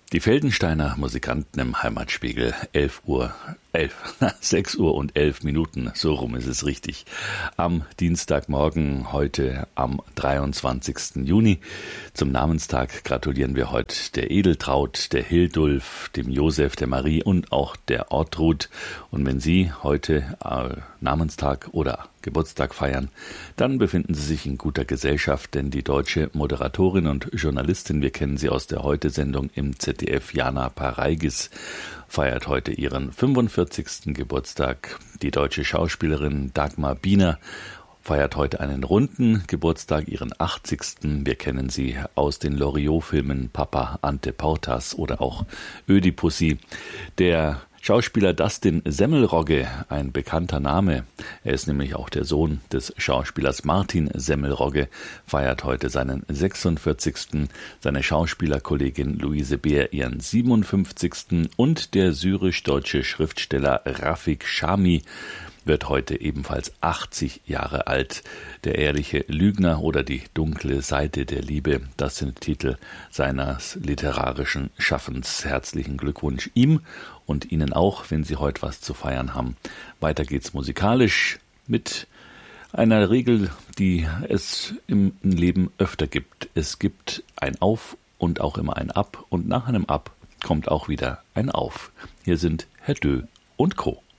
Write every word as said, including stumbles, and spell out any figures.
Die Feldensteiner Musikanten im Heimatspiegel, elf Uhr, elf, sechs Uhr und elf Minuten, so rum ist es richtig. Am Dienstagmorgen, heute am dreiundzwanzigsten Juni. Zum Namenstag gratulieren wir heute der Edeltraut, der Hildulf, dem Josef, der Marie und auch der Ortrud. Und wenn Sie heute äh, Namenstag oder Geburtstag feiern, dann befinden Sie sich in guter Gesellschaft, denn die deutsche Moderatorin und Journalistin, wir kennen sie aus der Heute-Sendung im Z D F, Jana Pareigis, feiert heute ihren fünfundvierzigsten Geburtstag. Die deutsche Schauspielerin Dagmar Biener feiert heute einen runden Geburtstag, ihren achtzigsten Wir kennen sie aus den Loriot-Filmen Papa Ante Portas oder auch Ödipussy. Der Schauspieler Dustin Semmelrogge, ein bekannter Name, er ist nämlich auch der Sohn des Schauspielers Martin Semmelrogge, feiert heute seinen sechsundvierzigsten Seine Schauspielerkollegin Luise Beer ihren siebenundfünfzigsten und der syrisch-deutsche Schriftsteller Rafik Shami wird heute ebenfalls achtzig Jahre alt. Der ehrliche Lügner oder die dunkle Seite der Liebe, das sind Titel seines literarischen Schaffens. Herzlichen Glückwunsch ihm und Ihnen auch, wenn Sie heute was zu feiern haben. Weiter geht's musikalisch mit einer Regel, die es im Leben öfter gibt. Es gibt ein Auf und auch immer ein Ab und nach einem Ab kommt auch wieder ein Auf. Hier sind Herr Dö und Co.